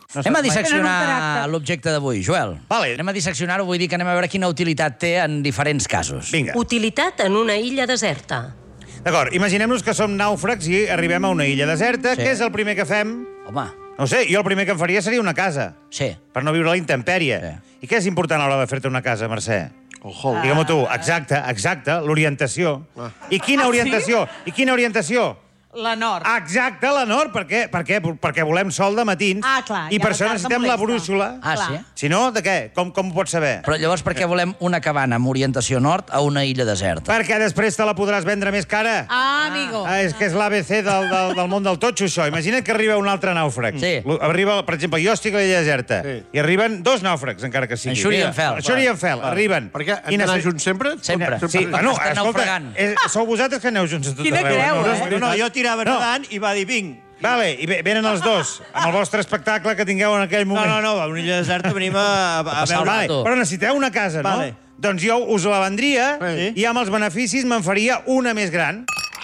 Anem a disseccionar l'objecte d'avui, Joel. Vale. Anem a disseccionar-ho, vull dir que anem a veure quina utilitat té en diferents casos. Vinga. Utilitat en una illa deserta. D'acord, imaginem-nos que som nàufrags i arribem a una illa deserta. Sí. Què és el primer que fem? Home, No ho sé, jo el primer que em faria seria una casa, sí. per no viure a la intempèrie. Sí. I què és important a l'hora de fer-te una casa, Mercè? Ojo. Digue-m'ho tu. Exacte, l'orientació. I quina orientació? I quina orientació? La nord. Exacte, la nord. Per què? Perquè volem sol de matins. Ah, clar, I ja per la això carta necessitem la molesta. brúixola. Ah, Clar. sí? Si no, de què? Com ho pots saber? Però llavors per què volem una cabana amb orientació nord a una illa deserta? Perquè després te la podràs vendre més cara. Ah, amigo. És que és l'ABC del món del totxo, això. Imagina't que arriba un altre nàufrag. Sí. Arriba, per exemple, jo estic a l'illa deserta. Sí. I arriben dos nàufrags, encara que sigui. En Xuri i en Fel. En Xuri i en Fel, arriben. Per què? I Hem d'anar necess- junts sempre? Sempre. Sí, bueno, Estan escolta, naufragant. sou vosaltres que aneu junts a tot Quina arreu. creu, No, jo tirava nedant i va dir vinc. Vale, i venen els dos, amb el vostre espectacle que tingueu en aquell No, moment. a una illa deserta venim a passar el veure... Vale, rato. però necessiteu una casa, no? Vale. Doncs jo us la vendria Sí. i amb els beneficis me'n faria una més gran.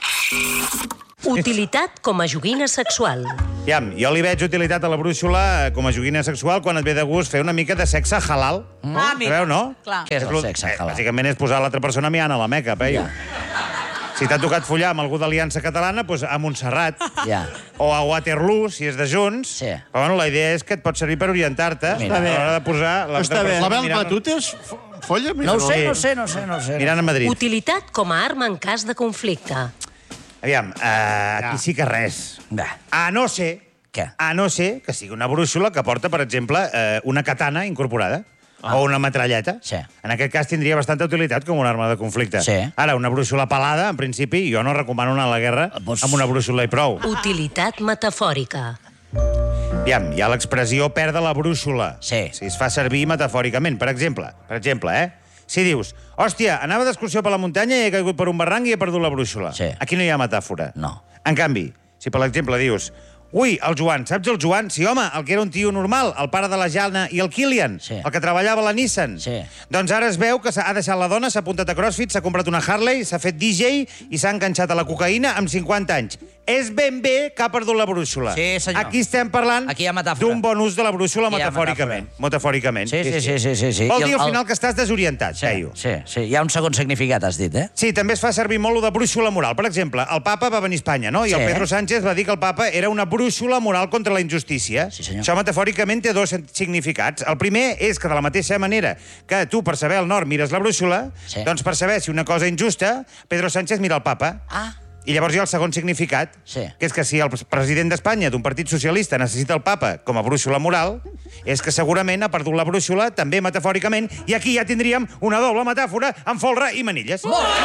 Utilitat com a joguina sexual. Aviam, jo li veig utilitat a la brúixola com a joguina sexual quan et ve de gust fer una mica de sexe halal. Ah, mira. Sabeu, no? Clar. Què és el sexe halal? Bàsicament és posar l'altra persona mirant a la Meca, peio. Si t'ha tocat follar amb algú d'Aliança Catalana, doncs a Montserrat. Ja. O a Waterloo, si és de Junts. Sí. Però bueno, la idea és que et pot servir per orientar-te Mira. a l'hora de posar l'altra Està bé. persona L'Abel mirant- Matutes folla? No ho sé, Sí. no ho sé. mirant a Madrid. Utilitat com a arma en cas de conflicte. Aviam, aquí sí que res. Va. A no ser... Què? A no ser que sigui una brúixola que porta, per exemple, una katana incorporada. O una metralleta. Sí. En aquest cas tindria bastanta utilitat com una arma de conflicte. Sí. Ara, una brúixola pelada, en principi, jo no recomano anar a la guerra Vols- amb una brúixola i prou. Utilitat metafòrica. Aviam, hi ha l'expressió perdre la brúixola. Sí. Si es fa servir metafòricament. Per exemple, si dius, hòstia, anava d'excursió per la muntanya i he caigut per un barranc i he perdut la brúixola. Sí. Aquí no hi ha metàfora. No. En canvi, si per exemple dius, ui, el Joan, saps el Joan? Sí, home, el que era un tio normal, el pare de la Jana i el Kilian, Sí. el que treballava a la Nissan. Sí. Doncs ara es veu que ha deixat la dona, s'ha apuntat a CrossFit, s'ha comprat una Harley, s'ha fet DJ i s'ha enganxat a la cocaïna amb 50 anys. És ben bé que ha perdut la brúixola. Sí, senyor. Aquí estem parlant Aquí hi ha metàfora. d'un bon ús de la brúixola Aquí hi ha metafòricament. Metafòricament. Sí. Vol dir al El- final que estàs desorientat, Sí, peio. sí. Hi ha un segon significat, has dit, eh? Sí, també es fa servir molt lo de brúixola moral. Per exemple, el papa va venir a Espanya, no? I el Sí. Pedro Sánchez va dir que el papa era una brúixola moral contra la injustícia. Sí, senyor. Això metafòricament té dos significats. El primer és que de la mateixa manera que tu per saber el nord mires la brúixola, Sí. doncs per saber si una cosa és injusta, Pedro Sánchez mira el papa. Ah. I llavors hi ha el segon significat, Sí. que és que si el president d'Espanya d'un partit socialista necessita el papa com a brúixola moral, és que segurament ha perdut la brúixola, també metafòricament, i aquí ja tindríem una doble metàfora amb folre i manilles.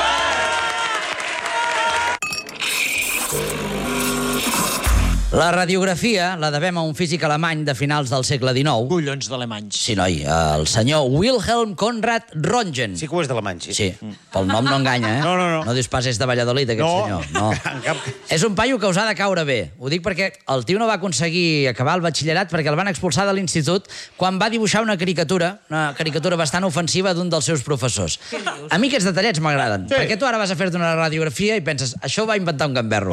La radiografia la devem a un físic alemany de finals del segle XIX. Collons d'alemanys. Sí, noi, el senyor Wilhelm Conrad Röntgen. Sí que ho és d'alemany, sí. Sí, pel nom no enganya, eh? No. No dius pas és de Valladolid, aquest senyor. No. En cap... És un paio que us ha de caure bé. Ho dic perquè el tio no va aconseguir acabar el batxillerat perquè el van expulsar de l'institut quan va dibuixar una caricatura bastant ofensiva d'un dels seus professors. A mi aquests detallets m'agraden, perquè tu ara vas a fer-te una radiografia i penses, això ho va inventar un gamberro.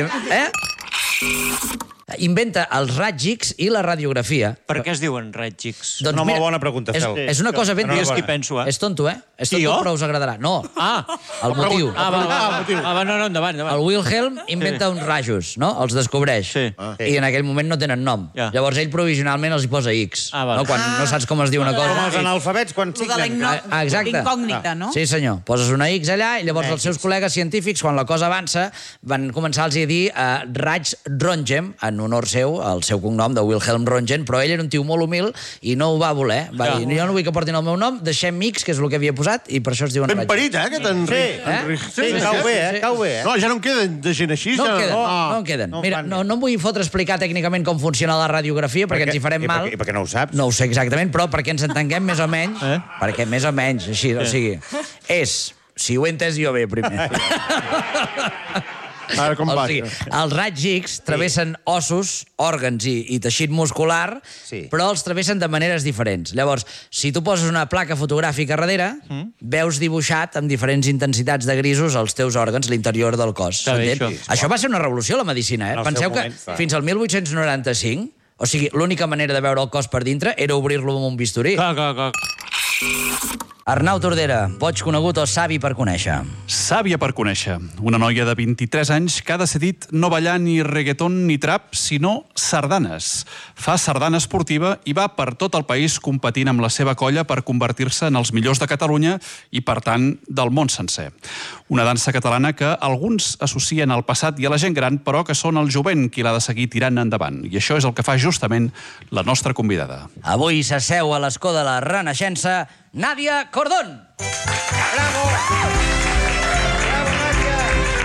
Inventa els raigs X i la radiografia. Per què es diuen Red X? Una molt bona pregunta, Fel. És una cosa ben... No, És qui penso, eh? És tonto, eh? És Sí, tonto, jo? però us agradarà. No, Ah! el motiu. No, endavant. El Wilhelm inventa uns rajos, no? Els descobreix. Sí. I en aquell moment no tenen nom. Ja. Llavors ell provisionalment els hi posa X. Vale. No? Quan no saps com es diu una Com els cosa. analfabets quan Lo de signen. Exacte. l'incògnita, no? Sí, senyor. Poses una X allà i llavors els seus col·legues científics, quan la cosa avança, van començar-los a dir Raigs Röntgen, en honor seu, el seu cognom de Wilhelm Röntgen, però ell era un tio molt humil i no ho va voler. Va dir, jo no vull que portin el meu nom, deixem X, que és el que havia posat, i per això es diuen Ben Raigs. parit, aquest Enric. Sí, cau bé, sí. Cau bé, No, ja no en queden de gent així. No en ja. queden, Ah. no en queden. no Mira, fan no em vull fotre a explicar tècnicament com funciona la radiografia, perquè ens hi farem mal. I per què no ho saps? No ho sé exactament, però perquè ens entenguem més o menys, perquè més o menys, així, o sigui, és, si ho he entès jo bé primer. Ara com va? O sigui, els raigs X travessen ossos, òrgans i teixit muscular, Sí. però els travessen de maneres diferents. Llavors, si tu poses una placa fotogràfica a darrere, veus dibuixat amb diferents intensitats de grisos els teus òrgans, l'interior del cos. Està bé, s'entén? això. Això va ser una revolució a la medicina, eh? En el seu Penseu que moment, clar. fins al 1895 O sigui, l'única manera de veure el cos per dintre era obrir-lo amb un bisturí. Clar. Arnau Tordera, boig conegut o savi per conèixer? Sàvia per conèixer. Una noia de 23 anys que ha decidit no ballar ni reggaeton ni trap, sinó sardanes. Fa sardana esportiva i va per tot el país competint amb la seva colla per convertir-se en els millors de Catalunya i, per tant, del món sencer. Una dansa catalana que alguns associen al passat i a la gent gran, però que són el jovent qui l'ha de seguir tirant endavant. I això és el que fa justament la nostra convidada. Avui s'asseu a l'escó de la Renaixença Nàdia Cordón. Bravo! Bravo, Nàdia!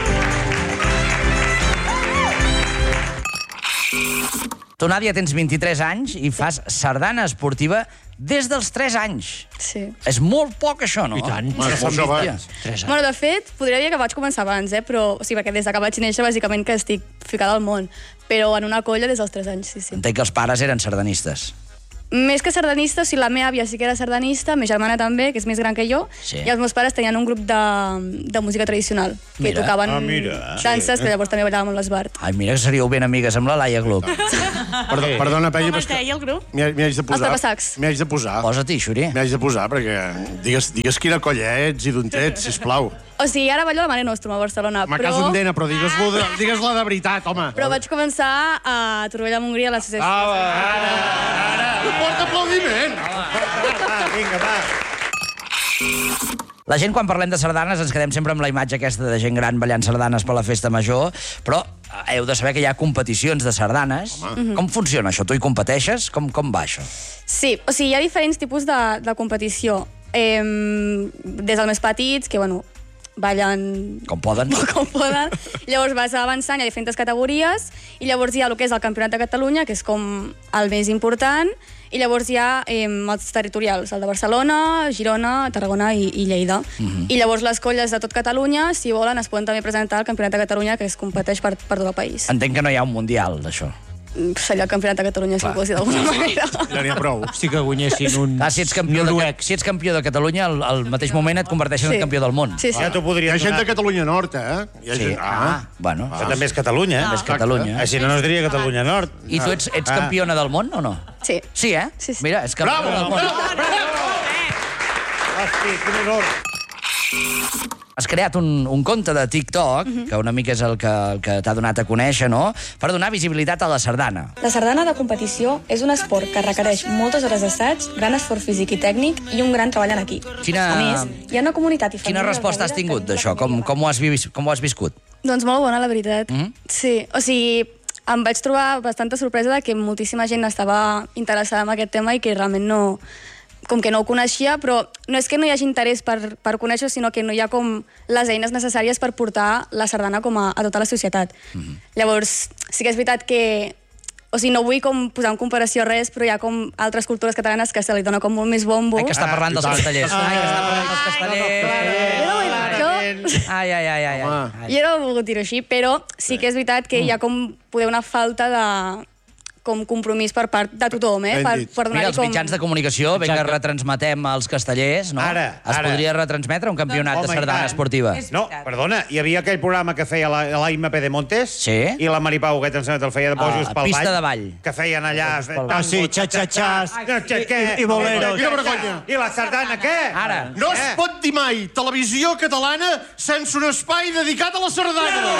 Tu, Nàdia, tens 23 anys i fas sardana esportiva des dels 3 anys. Sí. És molt poc, això, no? I tant. Som jove. bísties. Bueno, de fet, podria dir que vaig començar abans, però, o sigui, perquè des que vaig néixer, bàsicament que estic ficada al món. Però en una colla des dels 3 anys, sí. Entenc que els pares eren sardanistes. Més que sardanista, o sigui, la meva àvia sí que era sardanista, ma germana també, que és més gran que jo, Sí. i els meus pares tenien un grup de música tradicional, que Mira. tocaven mira. danses, que llavors també ballàvem amb l'Esbart. Ai, mira que seríeu ben amigues amb la Laia Gluck. Perdona, Peyu, Com però es és que deia el grup? m'hi haig de posar. Els Tapassacs. M'hi haig de posar. Posa-t'hi, Xuri. M'hi haig de posar, perquè digues quina colla ets i d'on ets, sisplau. O sigui, ara ballo a la Mare Nostrum a Barcelona, Ma casa on dena, però digues-la de veritat, home. però vaig començar a Torroella de Montgrí a l'associació. Porta aplaudiment! Vinga, va. La gent, quan parlem de sardanes, ens quedem sempre amb la imatge aquesta de gent gran ballant sardanes per la festa major, però heu de saber que hi ha competicions de sardanes. Com funciona això? Tu hi competeixes? Com va això? Sí, o sigui, hi ha diferents tipus de competició. Des dels més petits, que, bueno, ballen Com poden? com poden. Llavors vas avançant, hi ha diferents categories, i llavors hi ha el que és el Campionat de Catalunya, que és com el més important, i llavors hi ha els territorials, el de Barcelona, Girona, Tarragona i Lleida. I llavors les colles de tot Catalunya, si volen, es poden també presentar al Campionat de Catalunya, que es competeix per tot el país. Entenc que no hi ha un mundial, d'això. Seria el Campionat de Catalunya, si ho posi d'alguna manera. Ja n'hi ha prou. Hosti, que guanyessin un Clar, si ets campió de Catalunya, al mateix moment et converteixen en campió del món. Sí, sí. Ja t'ho Hi podries ha gent donar. de Catalunya Nord, eh? Hi ha Sí. gent... Bueno. Això també és Catalunya. És Catalunya. Si no, no es diria Catalunya Nord. I tu ets campiona del món o no? Sí. Sí, eh? Sí, sí. Mira, és campiona del món. Hosti, quin honor. Has creat un compte de TikTok, que una mica és el que t'ha donat a conèixer, no?, per donar visibilitat a la sardana. La sardana de competició és un esport que requereix moltes hores d'assaig, gran esforç físic i tècnic i un gran treball en equip. Quina- A més, hi ha una comunitat i Quina família resposta has darrere tingut que d'això? ajuda Com ho has viscut? Doncs molt bona, la veritat. Sí, o sigui, em vaig trobar bastanta sorpresa de que moltíssima gent estava interessada en aquest tema i que realment no... com que no ho coneixia, però no és que no hi hagi interès per conèixer, sinó que no hi ha com les eines necessàries per portar la sardana com a tota la societat. Llavors, sí que és veritat que... O sigui, no vull com posar en comparació res, però hi ha com altres cultures catalanes que se li dona com molt més bombo. Ai, que està parlant dels castellers. Ai, que està parlant dels castellers. Ai. Jo no ho he volgut dir així, però sí que és veritat que hi ha com poder una falta de com compromís per part de tothom, Ben per dit. donar-hi Mira, els mitjans de comunicació, ben que retransmetem els castellers, no? Ara. Es podria retransmetre un campionat de Home, i sardana tant. esportiva. No, perdona, hi havia aquell programa que feia l'Aima Pedemontes Sí. i la Maripau, aquest em sembla que el feia de bojos pel Pista ball. de ball. Que feien allà... Ah, sí, xa-xa-xas i boleros. Quina vergonya. I la sardana, què? Ara. No es pot dir mai televisió catalana sense un espai dedicat a la sardana.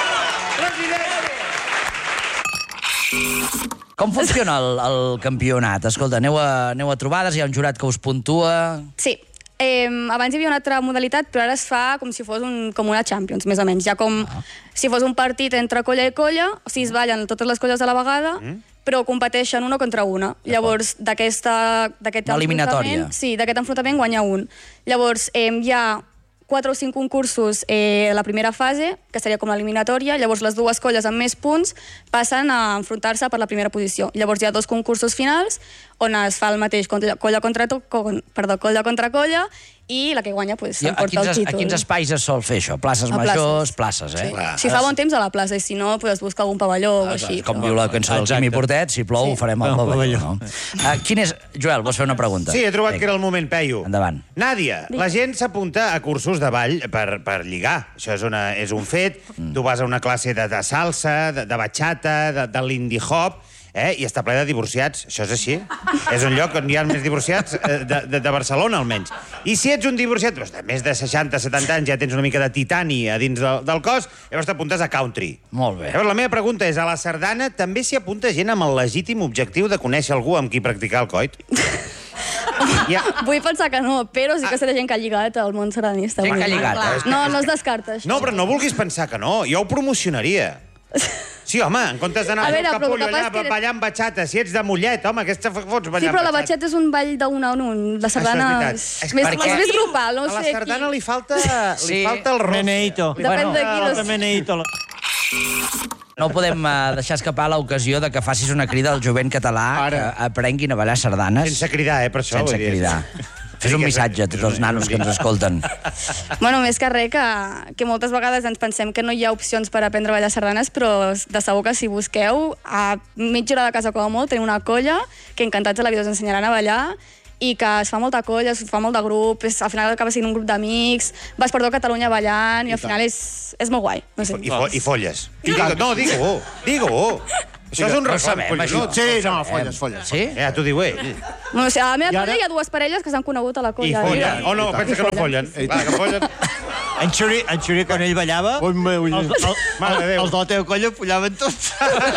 Com funciona el campionat? Escolta, aneu a trobades, hi ha un jurat que us puntua... Sí. Abans hi havia una altra modalitat, però ara es fa com si fos com una Champions, més o menys. Ja com si fos un partit entre colla i colla, o sigui, es ballen totes les colles a la vegada, però competeixen una contra una. Llavors, d'aquest eliminatòria. enfrontament... Sí, d'aquest enfrontament guanya un. Llavors, hi ha 4 o 5 concursos a la primera fase, que seria com l'eliminatòria, llavors les dues colles amb més punts passen a enfrontar-se per la primera posició. Llavors hi ha 2 concursos finals on es fa el mateix colla contra colla i la que guanya pues, I s'emporta el a títol. quins espais es sol fer això? Places A majors, places. places, eh? Sí. Si fa bon temps a la plaça i si no, pues, busca algun pavelló o així. Com diu la cançó del Quimi Portet, si plou ho farem al pavelló. No? Quin és... Joel, vols fer una pregunta? Sí, he trobat que era el moment, Peyu. Endavant. Nàdia, la gent s'apunta a cursos de ball per lligar. Això és un fet. Tu vas a una classe de salsa, de bachata, de l'indie hop. i està ple de divorciats. Això és així. És un lloc on hi ha més divorciats de Barcelona, almenys. I si ets un divorciat de més de 60-70 anys, ja tens una mica de titani a dins del cos, llavors t'apuntes a country. Molt bé. Llavors la meva pregunta és, a la sardana també s'hi apunta gent amb el legítim objectiu de conèixer algú amb qui practicar el coit? Vull pensar que no, però sí que sé de gent que ha lligat al món sardanista. Gent que ha lligat, No es descarta, això. No, però no vulguis pensar que no. Jo ho promocionaria. Sí, home, en comptes d'anar al capullo allà ballant batxata, si ets de Mollet, home, aquesta fots ballant batxata. Sí, però la batxata és un ball d'un a un. La sardana és més grupal, no sé. A la sardana li falta el rock. Meneito. Depèn de qui los... Meneito. No podem deixar escapar l'ocasió de que facis una crida al jovent català que aprenguin a ballar sardanes. Sense cridar, per això. Sense cridar. Fes un missatge a tots els nanos que ens escolten. Bueno, més que res, que moltes vegades ens pensem que no hi ha opcions per aprendre a ballar sardanes, però de segur que si busqueu, a mitja hora de casa com a molt, tenim una colla que encantats de la vida us ensenyaran a ballar i que es fa molta colla, es fa molt de grup, al final acaba sent un grup d'amics, vas per tot Catalunya ballant i al final és molt guai. No sé. I folles. No, digue-ho. Digue-ho. Això és un record. Sí, no, folles. Sí? Ja t'ho diu ell. No sé, a la meva colla hi ha dues parelles que s'han conegut a la colla. I follen. O no, pensa que no follen. Clar, que follen. En Xuri, quan ell ballava, els de la teva colla follaven tots.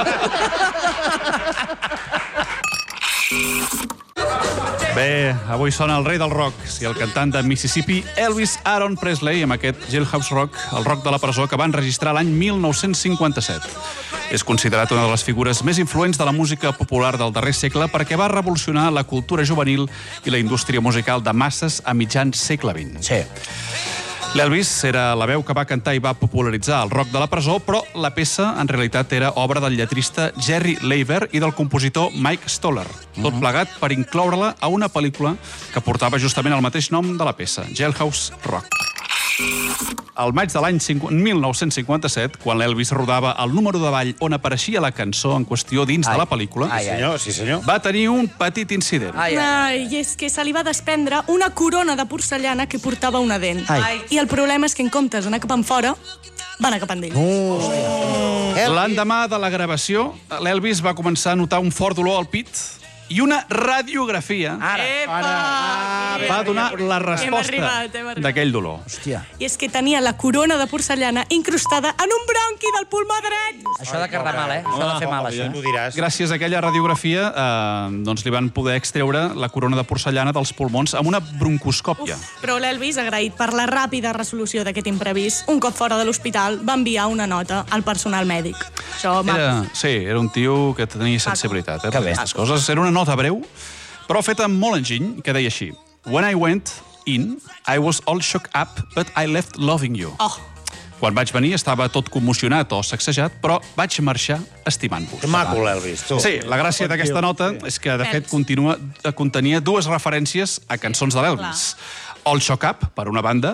Bé, avui sona el rei del rock, i el cantant de Mississippi, Elvis Aaron Presley, amb aquest Jailhouse Rock, el rock de la presó, que va enregistrar l'any 1957. És considerat una de les figures més influents de la música popular del darrer segle perquè va revolucionar la cultura juvenil i la indústria musical de masses a mitjan segle XX. Sí. L'Elvis era la veu que va cantar i va popularitzar el rock de la presó, però la peça, en realitat, era obra del lletrista Jerry Leiber i del compositor Mike Stoller, tot plegat per incloure-la a una pel·lícula que portava justament el mateix nom de la peça, Jailhouse Rock. Al maig de l'any 1957, quan l'Elvis rodava el número de ball on apareixia la cançó en qüestió dins de la pel·lícula, Sí, senyor. va tenir un petit incident. I és que se li va desprendre una corona de porcellana que portava una dent. I el problema és que en comptes d'anar cap enfora, va anar cap endins. L'endemà de la gravació, l'Elvis va començar a notar un fort dolor al pit i una radiografia va donar la resposta d'aquell dolor. Hòstia. I és que tenia la corona de porcellana incrustada en un bronqui del pulmó dret. Això ha de quedar mal, eh? Això ha de fer mal, això. Tu diràs. Gràcies a aquella radiografia, doncs li van poder extreure la corona de porcellana dels pulmons amb una broncoscòpia. Però l'Elvis, agraït per la ràpida resolució d'aquest imprevist, un cop fora de l'hospital va enviar una nota al personal mèdic. Això, Era un tio que tenia sensibilitat per aquestes coses. Era una nota breu, però feta amb molt enginy, que deia així: When I went in, I was all shook up, but I left loving you. Quan vaig venir estava tot commocionat o sacsejat, però vaig marxar estimant-vos. Maco, l'Elvis, tu. Sí, la gràcia d'aquesta nota és que, de fet, contenia dues referències a cançons de l'Elvis. All Shook Up, per una banda.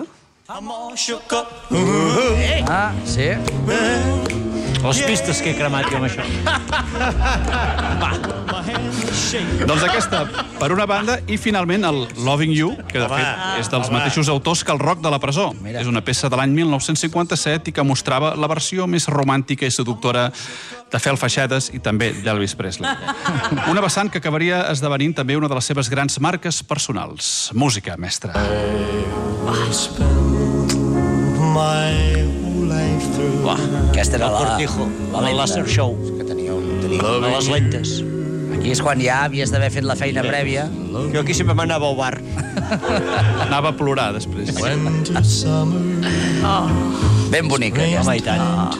Sí? Les pistes que he cremat jo amb això. Doncs aquesta, per una banda, i finalment el Loving You, que de fet és dels mateixos autors que el rock de la presó. És una peça de l'any 1957 i que mostrava la versió més romàntica i seductora de Fel Feixedes i també d'Elvis Presley. Una vessant que acabaria esdevenint també una de les seves grans marques personals. Música, mestre. Aquesta era El Cortijo, el Laser Show. Que teníeu. A les lentes. Aquí és quan ja havies d'haver fet la feina prèvia. Jo aquí sempre m'anava al bar. Anava a plorar després. Ben bonica, aquesta. Home, i tant.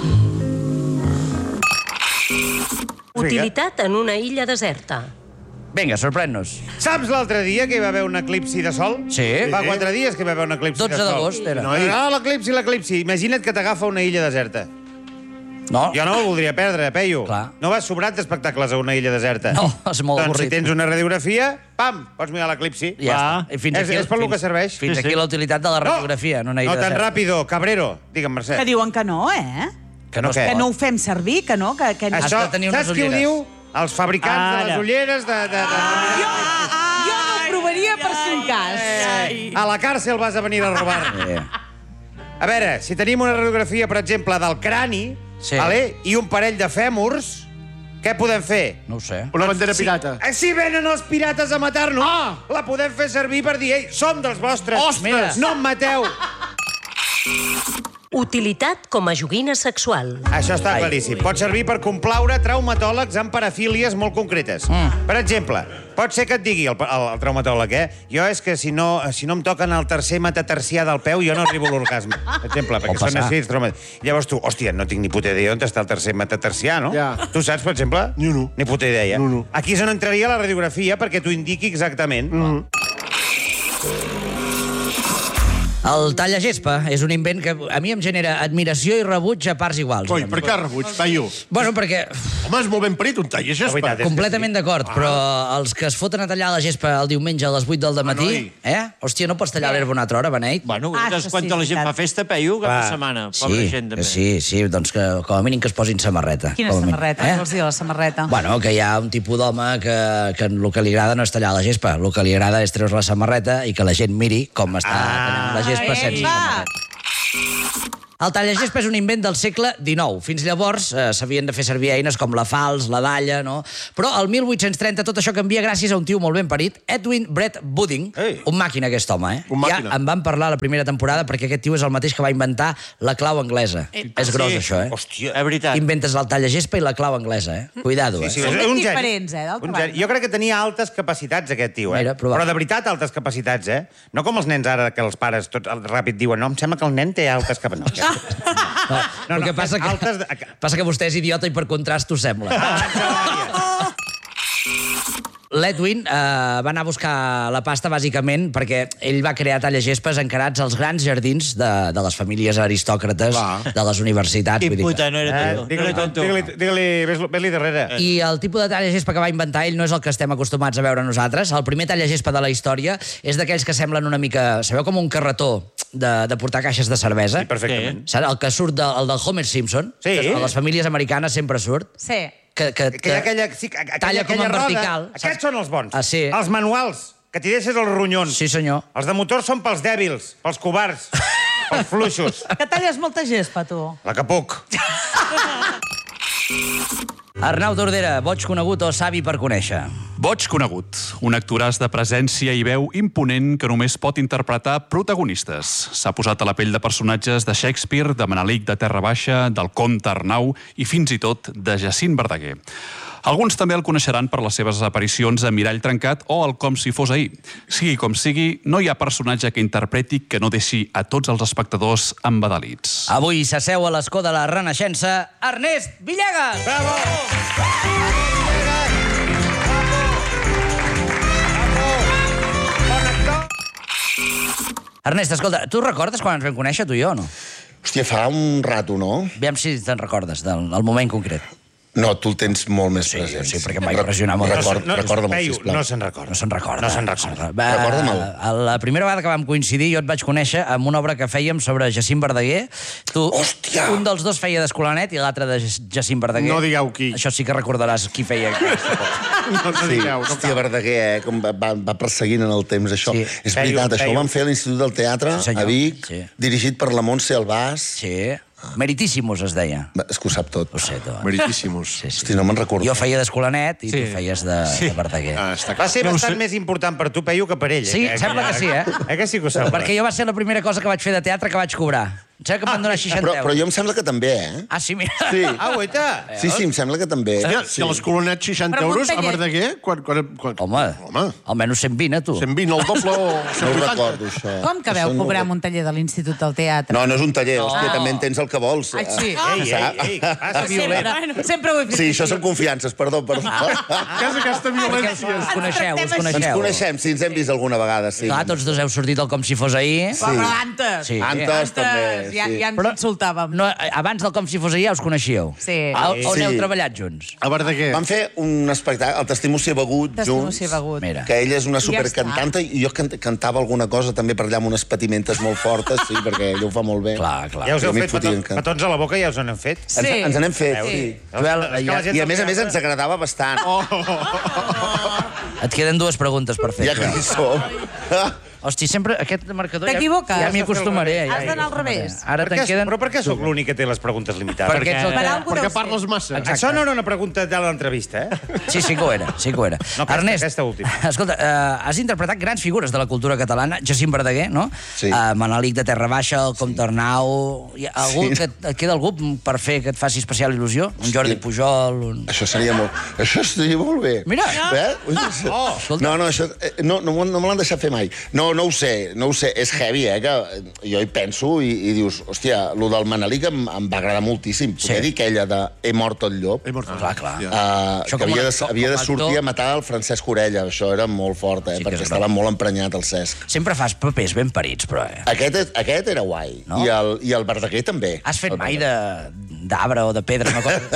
Utilitat en una illa deserta. Vinga, sorprèn-nos. Saps l'altre dia que hi va haver un eclipsi de sol? Sí. Fa 4 dies que hi va haver un eclipsi de 12 sol. d'agost era. No, l'eclipsi. Imagina't que t'agafa una illa deserta. No? Jo no ho voldria perdre, Peyu. Clar. No vas sobrat d'espectacles a una illa deserta. No, és molt doncs avorrit. si tens una radiografia, pam, pots mirar l'eclipsi. Ja està. I fins aquí, És per lo que serveix. Fins aquí la utilitat de la radiografia en una illa No tan deserta. ràpido, Cabrero. Digue'm, Mercè. Que diuen que no, eh? Que no, què? Que no ho fem servir, que no. Que... Això, Has de tenir unes saps qui ho ulleres. diu? Els fabricants de les ulleres de... Jo no ho provaria per si un cas. A la càrcel vas a venir a robar. A veure, si tenim una radiografia, per exemple, del crani, Sí. vale? I un parell de fèmurs, Què podem fer? No ho sé. Una bandera pirata. Si venen els pirates a matar-nos, la podem fer servir per dir, ei, som dels vostres. Ostres! No em mateu. Utilitat com a joguina sexual. Això està claríssim. Pot servir per complaure traumatòlegs amb parafílies molt concretes. Per exemple, pot ser que et digui el traumatòleg, jo és que si no em toquen el tercer metatarsià del peu, jo no arribo a l'orgasme. Per exemple, perquè són així. Llavors tu, hòstia, no tinc ni puta idea on està el tercer metatarsià, no? Tu saps, per exemple? No. Ni puta idea. No. Aquí és on entraria la radiografia perquè t'ho indiqui exactament. El tallagespa és un invent que a mi em genera admiració i rebuig a parts iguals. Coi, per què rebuig, paio? Bueno, perquè... Home, és molt ben parit, un tallagespa. Completament d'acord, però els que es foten a tallar la gespa el diumenge a les 8 del dematí, hòstia, no pots tallar l'herba una altra hora, beneit? Bueno, quan la gent fa festa, peio, cap de setmana. Pobra gent, també. Sí, doncs que com a mínim que es posin samarreta. Quina samarreta? Què vols dir, la samarreta? Bueno, que hi ha un tipus d'home que el que li agrada no és tallar la gespa, el que li agrada és treure la samarreta i que la gent miri com està tallant la gespa sense samarreta. El tallagespa és un invent del segle XIX. Fins llavors s'havien de fer servir eines com la falç, la dalla, no? Però al 1830 tot això canvia gràcies a un tio molt ben parit, Edwin Brett Budding. Un màquina, aquest home, Ja en van parlar a la primera temporada perquè aquest tio és el mateix que va inventar la clau anglesa. És gros, això, Hòstia, és veritat. Inventes el tallagespa i la clau anglesa, Cuidado, Són ben diferents, d'altra banda. Jo crec que tenia altes capacitats, aquest tio, Mira, però de veritat altes capacitats, No com els nens ara, que els pares tots ràpid diuen no, em sembla que el nen té altes capacitats. No, el que passa que vostè és idiota i per contrast t'ho sembla. L'Edwin va anar a buscar la pasta bàsicament perquè ell va crear tallagespes encarats als grans jardins de les famílies aristòcrates de les universitats. Quin puta, no era tonto. Digue-li, ves-li darrere. I el tipus de tallagespa que va inventar ell no és el que estem acostumats a veure nosaltres. El primer tallagespa de la història és d'aquells que semblen una mica... Sabeu com un carretó de portar caixes de cervesa? Sí, perfectament. El que surt el del Homer Simpson, que a les famílies americanes sempre surt. Sí. Que talla com en vertical. Aquests són els bons. Sí. Els manuals, que t'hi deixes els ronyons. Sí, senyor. Els de motor són pels dèbils, pels covards, pels fluixos. Que talles molta gespa, tu? La que puc. Arnau Tordera, boig conegut o savi per conèixer? Boig conegut, un actoràs de presència i veu imponent que només pot interpretar protagonistes. S'ha posat a la pell de personatges de Shakespeare, de Manelic de Terra Baixa, del comte Arnau i fins i tot de Jacint Verdaguer. Alguns també el coneixeran per les seves aparicions a Mirall trencat o el Com si fos ahir. Sigui com sigui, no hi ha personatge que interpreti que no deixi a tots els espectadors embadalits. Avui s'asseu a l'escó de la Renaixença Ernest Villegas! Bravo! Ernest, escolta, tu recordes quan ens vam conèixer, tu i jo, o no? Hòstia, fa un rato, no? Aviam si te'n recordes del moment concret. No, tu el tens molt més present. Sí, perquè em va impressionar molt. Recorda'm, sisplau. No se'n recorda. No se'n recorda. Recorda'm-el. La primera vegada que vam coincidir jo et vaig conèixer amb una obra que fèiem sobre Jacint Verdaguer. Hòstia! Un dels dos feia d'Escolanet i l'altre de Jacint Verdaguer. No digueu qui. Això sí que recordaràs qui feia. No digueu. Hòstia, Verdaguer, com va perseguint en el temps, això. És veritat, això ho vam fer a l'Institut del Teatre, a Vic, dirigit per la Montse Albàs. Sí. Meritíssimos es deia. És que ho sap tot. Ho sé tot. Meritíssimos. Hosti, no me'n recordo. Jo feia d'Escolanet i tu feies de Verdaguer. Va ser bastant més important per tu, Peyu, que per ell. Sí, sembla que sí, Que sí que ho sembla. Perquè jo va ser la primera cosa que vaig fer de teatre que vaig cobrar. Em sembla que em van donar 60 euros. Però jo em sembla que també, Ah, sí, mira. Sí. Guaita. Sí, em sembla que també. Si a l'Escolanet 60 euros, a Verdaguer... Home, almenys 120, tu. 120, el doble o No ho 180. recordo, això. Com que veu cobrar en un taller de l'Institut del Teatre? No, no és un taller, hòstia, també en tens el que vols. Ai, sí. Ei, passa violent. Sempre ho he fet. Sí, això són confiances, perdó. Què és aquesta violència? Us coneixeu. Ens coneixem, sí, ens hem vist alguna vegada, sí. Clar, tots dos heu sortit del Com si fos ahir. Però antes. Sí. Antes, també, Ja sí. ens insultàvem. No, abans del Com si fos ahir ja us coneixíeu. Sí. On Sí. heu treballat junts? A Verdaguer. Vam fer un espectacle, el Testimoni begut, junts. Mira. Que ella és una I ja supercantanta i jo cantava alguna cosa també per allà amb unes patimentes molt fortes, sí, perquè ella ho fa molt bé. Clar. Ja us heu I a mi fet et fotien que- petons a la boca, ja us en heu fet. Sí. Ens n'hem fet, Veus? sí. Joel, I a més ens agradava bastant. Et queden dues preguntes per fer. Ja que hi som. Hosti, sempre aquest marcador... T'equivoques. Ja m'hi acostumaré. Has d'anar al revés. Però per què sóc l'únic que té les preguntes limitades? Perquè parles massa. Això no era una pregunta de l'entrevista, eh? Sí que ho era, No, aquesta última. Escolta, has interpretat grans figures de la cultura catalana, Jacint Verdaguer, no? Sí. Manelic de Terra Baixa, el Comte Arnau... Que et queda algú per fer que et faci especial il·lusió? Un Jordi Pujol... Això seria molt bé. Mira! No, això... No me l'han deixat fer mai. No ho sé. És heavy, que jo hi penso i dius, hòstia, lo del Manelic em va agradar moltíssim. Poder dir aquella de He mort el llop. Clar. Que havia de sortir a matar el Francesc Orella. Això era molt fort, perquè estava molt emprenyat el Cesc. Sempre fas papers ben parits, però... Aquest era guai. I el Verdaguer també. Has fet mai d'arbre o de pedra?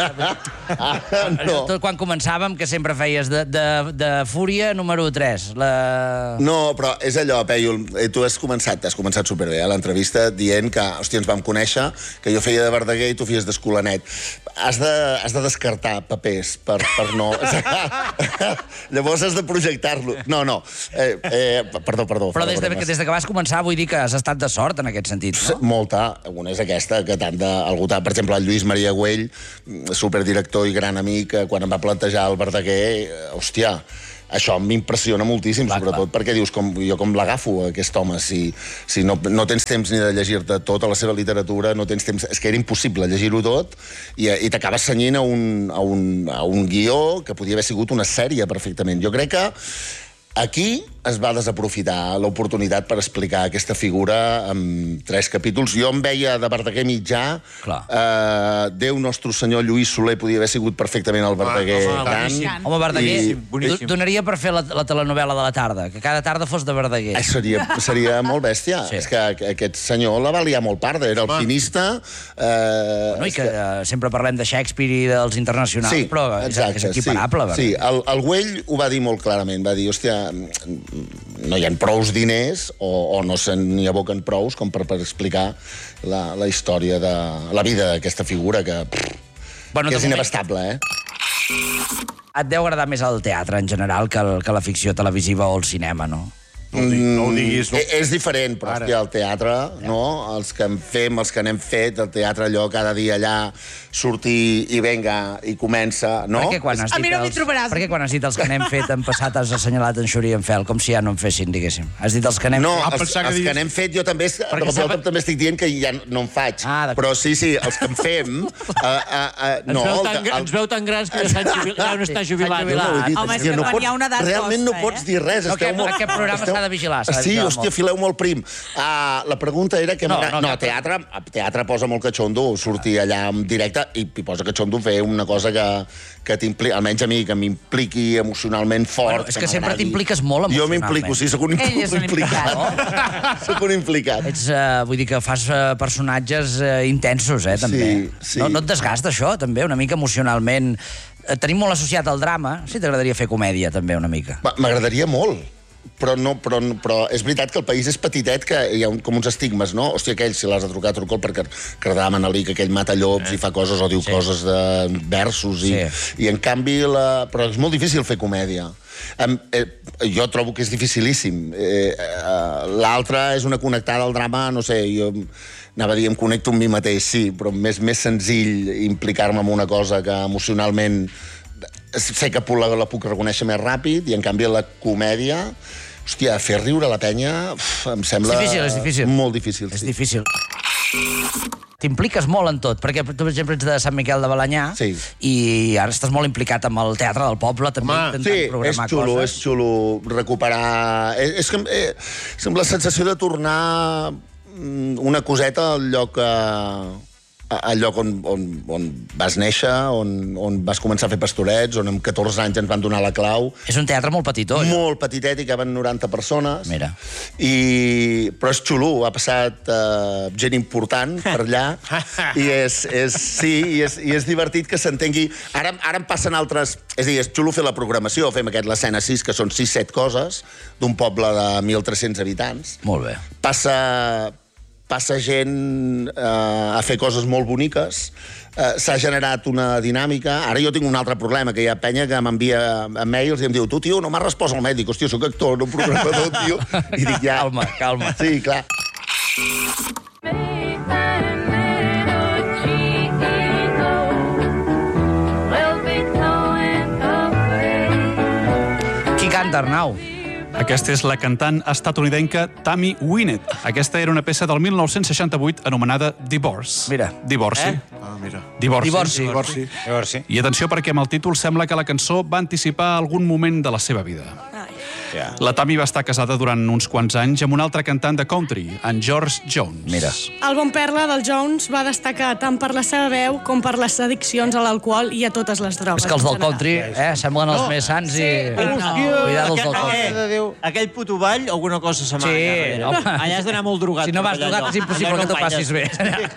No. Tot quan començàvem, que sempre feies de Fúria número 3. No, però és allò, Pèiol, tu has començat superbé a l'entrevista dient que, hòstia, ens vam conèixer, que jo feia de Verdaguer i tu feies d'Escolanet. Has de descartar papers per no... Llavors has de projectar-lo. No. Perdó. Però des que vas començar vull dir que has estat de sort en aquest sentit, no? Molta. Una és aquesta, que tant d'algú... Per exemple, el Lluís Maria Güell, superdirector i gran amic, quan em va plantejar el Verdaguer, hòstia, això m'impressiona moltíssim, sobretot perquè dius, jo com l'agafo, aquest home, si no tens temps ni de llegir-te tota la seva literatura, no tens temps... És que era impossible llegir-ho tot i t'acabes cenyint a un guió que podia haver sigut una sèrie perfectament. Jo crec que aquí es va desaprofitar l'oportunitat per explicar aquesta figura en 3 capítols. Jo em veia de Verdaguer mitjà. Déu nostre senyor Lluís Soler podia haver sigut perfectament el Verdaguer gran. Home, Verdaguer donaria per fer la telenovel·la de la tarda, que cada tarda fos de Verdaguer. Seria molt bèstia. És que aquest senyor la va liar molt parda. Era alpinista. I que sempre parlem de Shakespeare i dels internacionals, però és equiparable. Sí, el Güell ho va dir molt clarament. Va dir, hòstia, no hi ha prous diners o no se n'hi aboquen prous com per explicar la història de la vida d'aquesta figura que és inabastable, Et deu agradar més el teatre en general que la ficció televisiva o el cinema, no? No ho diguis. És diferent, però hòstia, el teatre, no? Els que n'hem fet, el teatre allò cada dia allà, sortir i venga, i comença, no? A mi no m'hi trobaràs. Per què quan has dit els que n'hem fet en passat has assenyalat en Xuri i en Fel, com si ja no en fessin, diguéssim? Has dit els que n'hem fet? No, els que n'hem fet jo també estic dient que ja no en faig. Però sí, els que en fem... Ens veu tan grans que ja no està jubilat. Home, és que quan hi ha una edat costa, realment no pots dir res. Aquest programa s'ha de vigilar. Sí, hòstia, fileu molt prim. La pregunta era que... No, teatre posa molt catxondo sortir allà en directe i posa catxondo fer una cosa que t'implica, almenys a mi, que m'impliqui emocionalment fort. És que sempre t'impliques molt emocionalment. Jo m'implico, sí, soc un implicat. Soc un implicat. Vull dir que fas personatges intensos, també. No et desgasta això, també, una mica emocionalment? Tenim molt associat al drama. Sí, t'agradaria fer comèdia, també, una mica? M'agradaria molt. Però és veritat que el país és petitet, que hi ha com uns estigmes, no? Hòstia, aquell, si l'has de trucar, truca'l perquè Cardà Manelic, aquell mata llops i fa coses o diu coses de versos i en canvi... Però és molt difícil fer comèdia. Jo trobo que és dificilíssim. L'altra és una connectada al drama, no sé, jo anava a dir em connecto amb mi mateix, sí, però és més senzill implicar-me en una cosa que emocionalment... sé que la puc reconèixer més ràpid i en canvi la comèdia, hòstia, fer riure la penya em sembla... És difícil. Molt difícil. És difícil. T'impliques molt en tot, perquè tu, per exemple, ets de Sant Miquel de Balenyà i ara estàs molt implicat amb el teatre del poble, també intentant programar coses. És xulo recuperar... És la sensació de tornar una coseta al lloc on vas néixer, on vas començar a fer pastorets, on amb 14 anys ens van donar la clau. És un teatre molt petitó. Molt petitet, i caben 90 persones. Mira. Però és xulo, ha passat gent important per allà, i és divertit que s'entengui. Ara em passen altres... És a dir, és xulo fer la programació, fem l'escena 6, que són 6-7 coses, d'un poble de 1.300 habitants. Molt bé. Passa passa gent a fer coses molt boniques, s'ha generat una dinàmica. Ara jo tinc un altre problema, que hi ha penya que m'envia mails i em diu, tu, tio, no m'has respost al mèdic. Hòstia, soc actor, no programador, tio. I dic, ja... Calma. Sí, clar. Qui canta, Arnau? Aquesta és la cantant estatunidenca Tammy Wynette. Aquesta era una peça del 1968 anomenada Divorce. Mira. Divorci. Ah, mira. Divorci. I atenció, perquè amb el títol sembla que la cançó va anticipar algun moment de la seva vida. La Tammy va estar casada durant uns quants anys amb un altre cantant de country, en George Jones. Mira. El bon perla del Jones va destacar tant per la seva veu com per les addiccions a l'alcohol i a totes les drogues. És que els del country semblen els més sants i... Cuidado els del country. Aquell puto ball, alguna cosa se m'ha home. Allà has d'anar molt drogat. Si no vas drogat és impossible que t'ho passis bé.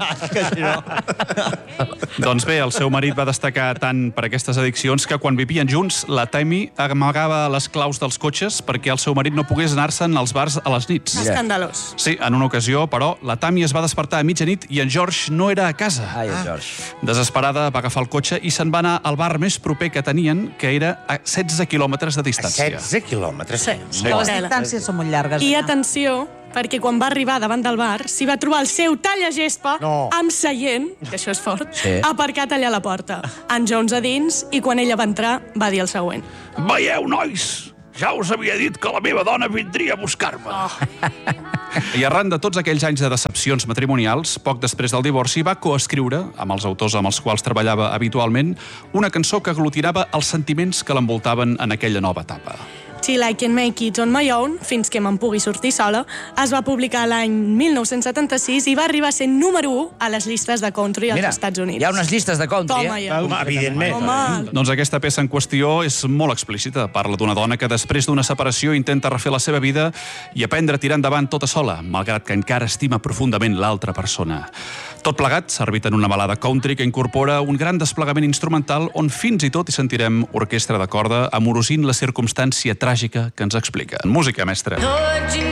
Doncs bé, el seu marit va destacar tant per aquestes addiccions que quan vivien junts, la Tammy amagava les claus dels cotxes perquè el seu marit no pogués anar-se'n als bars a les nits. Escandalós. Sí, en una ocasió, però, la Tammy es va despertar a mitjanit i en George no era a casa. Ai, el George. Desesperada, va agafar el cotxe i se'n va anar al bar més proper que tenien, que era a 16 quilòmetres de distància. 16 quilòmetres? Sí. Les distàncies són molt llargues. I atenció, perquè quan va arribar davant del bar s'hi va trobar el seu tallagespa amb seient, que això és fort, aparcat allà a la porta. En Jones a dins, i quan ella va entrar va dir el següent. Veieu, nois? Ja us havia dit que la meva dona vindria a buscar-me. I arran de tots aquells anys de decepcions matrimonials, poc després del divorci va coescriure, amb els autors amb els quals treballava habitualment, una cançó que aglutinava els sentiments que l'envoltaven en aquella nova etapa. Till I Can Make It On My Own, fins que me'n pugui sortir sola, es va publicar l'any 1976 i va arribar a ser número 1 a les llistes de country als Estats Units. Hi ha unes llistes de country, Toma, ja. Home, evidentment. Home. Doncs aquesta peça en qüestió és molt explícita. Parla d'una dona que després d'una separació intenta refer la seva vida i aprendre a tirar endavant tota sola, malgrat que encara estima profundament l'altra persona. Tot plegat servit en una balada country que incorpora un gran desplegament instrumental on fins i tot hi sentirem orquestra de corda amorosint la circumstància tràgica que ens explica. Música, mestre.